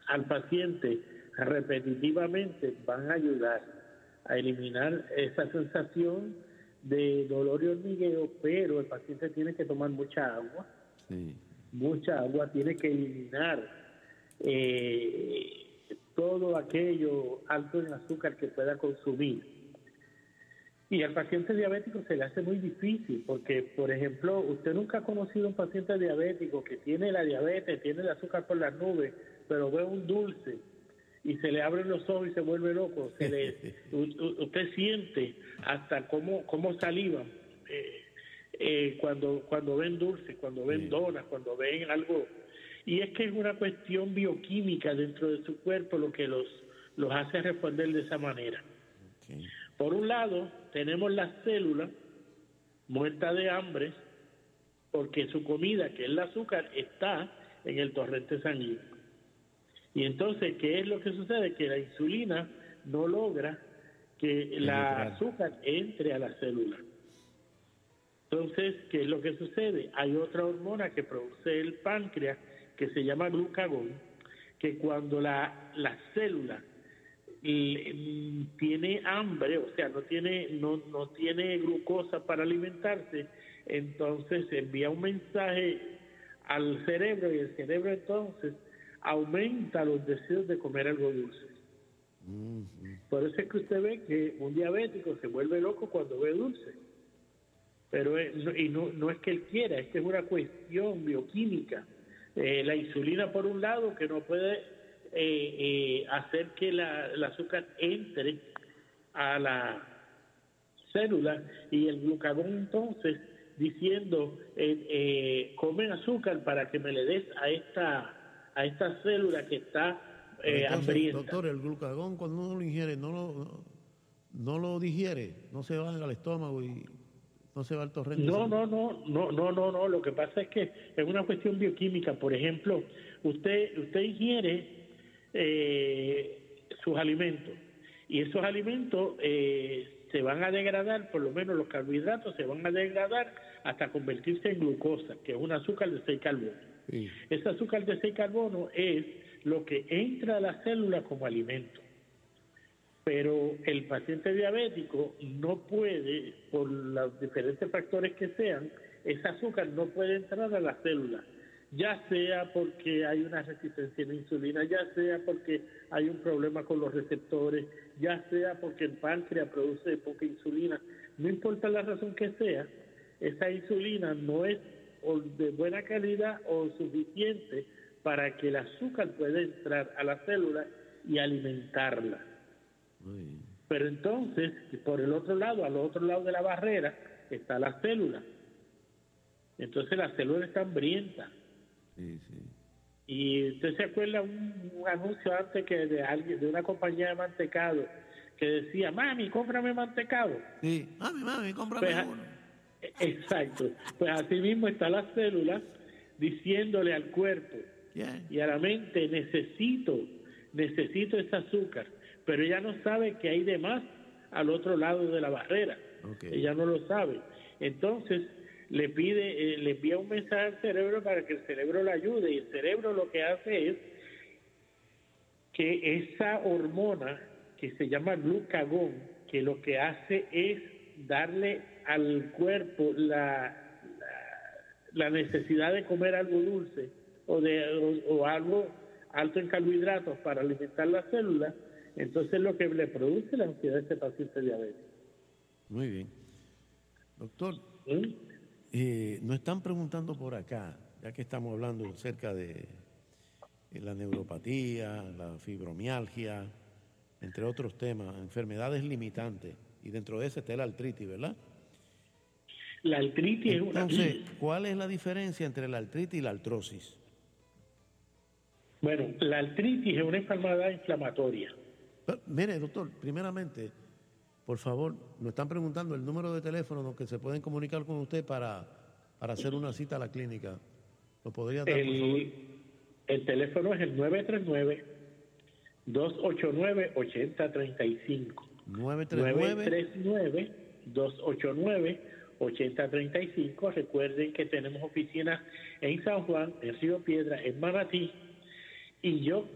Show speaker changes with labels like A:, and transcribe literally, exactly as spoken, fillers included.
A: al paciente repetitivamente van a ayudar a eliminar esa sensación de dolor y hormigueo, pero el paciente tiene que tomar mucha agua, sí. mucha agua, tiene que eliminar eh, todo aquello alto en azúcar que pueda consumir. Y al paciente diabético se le hace muy difícil, porque, por ejemplo, usted nunca ha conocido un paciente diabético que tiene la diabetes, tiene el azúcar por las nubes, pero ve un dulce y se le abren los ojos y se vuelve loco. Se le, usted siente hasta cómo, cómo salivan eh, eh, cuando, cuando ven dulces, cuando ven sí. donas, cuando ven algo. Y es que es una cuestión bioquímica dentro de su cuerpo lo que los, los hace responder de esa manera. Okay. Por un lado, tenemos las células muertas de hambre porque su comida, que es el azúcar, está en el torrente sanguíneo. Y entonces, ¿qué es lo que sucede? Que la insulina no logra que la azúcar entre a la célula. Entonces, ¿qué es lo que sucede? Hay otra hormona que produce el páncreas que se llama glucagón, que cuando la, la célula tiene hambre, o sea, no tiene no no tiene glucosa para alimentarse, entonces envía un mensaje al cerebro y el cerebro entonces aumenta los deseos de comer algo dulce. Uh-huh. Por eso es que usted ve que un diabético se vuelve loco cuando ve dulce. Pero es, y no, no es que él quiera, es que es una cuestión bioquímica. Eh, la insulina, por un lado, que no puede Eh, eh, hacer que la, el azúcar entre a la célula, y el glucagón entonces diciendo eh, eh, come azúcar para que me le des a esta a esta célula que está eh,
B: entonces,
A: hambrienta.
B: Doctor, el glucagón cuando uno lo ingiere no lo, no, no lo digiere, no se va al estómago y no se va al torrente.
A: No, no, no, no, no, no, no. Lo que pasa es que es una cuestión bioquímica. Por ejemplo, usted usted ingiere Eh, sus alimentos, y esos alimentos eh, se van a degradar, por lo menos los carbohidratos se van a degradar hasta convertirse en glucosa, que es un azúcar de seis carbono. Sí. Ese azúcar de seis carbono es lo que entra a la célula como alimento, pero el paciente diabético no puede, por los diferentes factores que sean, ese azúcar no puede entrar a la célula, ya sea porque hay una resistencia a la insulina, ya sea porque hay un problema con los receptores, ya sea porque el páncreas produce poca insulina. No importa la razón que sea, esa insulina no es de buena calidad o suficiente para que el azúcar pueda entrar a la célula y alimentarla. Uy. Pero entonces, por el otro lado, al otro lado de la barrera, está la célula. Entonces la célula está hambrienta. Sí, sí. Y usted se acuerda un, un anuncio antes que de alguien, de una compañía de mantecado, que decía, mami, cómprame mantecado.
B: Sí, mami, mami, cómprame
A: pues,
B: uno.
A: Exacto. Pues así mismo está la célula diciéndole al cuerpo yeah. y a la mente, necesito, necesito ese azúcar, pero ella no sabe que hay de más al otro lado de la barrera. Okay. Ella no lo sabe. Entonces le pide, eh, le envía un mensaje al cerebro para que el cerebro le ayude, y el cerebro lo que hace es que esa hormona que se llama glucagón, que lo que hace es darle al cuerpo la, la, la necesidad de comer algo dulce o de o, o algo alto en carbohidratos para alimentar la célula, entonces lo que le produce la ansiedad a este paciente diabético.
B: Muy bien. Doctor,
A: ¿Sí?
B: Eh, nos están preguntando por acá, ya que estamos hablando acerca de la neuropatía, la fibromialgia, entre otros temas, enfermedades limitantes, y dentro de ese está la artritis, ¿verdad?
A: La artritis es una...
B: Entonces, ¿cuál es la diferencia entre la artritis y la artrosis?
A: Bueno, la artritis es una enfermedad inflamatoria.
B: Pero, mire, doctor, primeramente, por favor, nos están preguntando el número de teléfono en el que se pueden comunicar con usted para, para hacer una cita a la clínica. ¿Lo podría dar,
A: el,
B: por favor?
A: El teléfono es el nueve tres nueve, dos ocho nueve, ocho cero tres cinco.
B: nueve tres nueve,
A: dos ocho nueve, ocho cero tres cinco. Recuerden que tenemos oficinas en San Juan, en Río Piedra, en Manatí, y yo